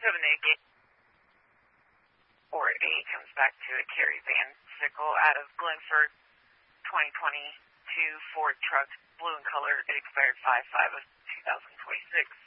4A comes back to it. Carrie Van Sickle out of Glenford, 2022 Ford truck, blue in color. It expired 5/5 of 2026.